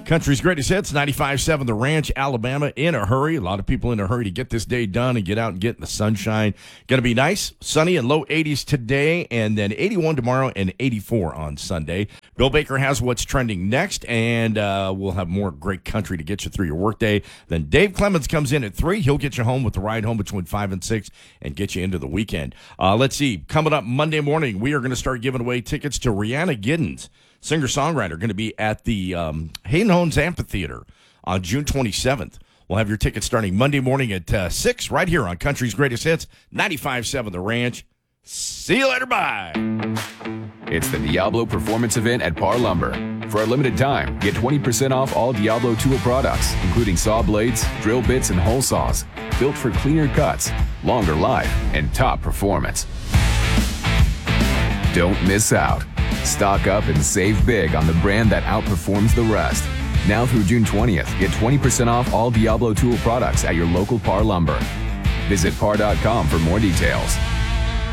Country's greatest hits, 95.7 The Ranch, Alabama, in a hurry. A lot of people in a hurry to get this day done and get out and get in the sunshine. Going to be nice, sunny and low 80s today, and then 81 tomorrow and 84 on Sunday. Bill Baker has what's trending next, and we'll have more great country to get you through your workday. Then Dave Clemens comes in at 3. He'll get you home with the ride home between 5 and 6 and get you into the weekend. Let's see. Coming up Monday morning, we are going to start giving away tickets to Rihanna Giddens, singer-songwriter, going to be at the Hayden Homes Amphitheater on June 27th. We'll have your tickets starting Monday morning at 6 right here on Country's Greatest Hits, 95.7 The Ranch. See you later. Bye. It's the Diablo Performance Event at Par Lumber. For a limited time, get 20% off all Diablo tool products, including saw blades, drill bits, and hole saws, built for cleaner cuts, longer life, and top performance. Don't miss out. Stock up and save big on the brand that outperforms the rest. Now through June 20th, get 20% off all Diablo tool products at your local Par Lumber. Visit par.com for more details.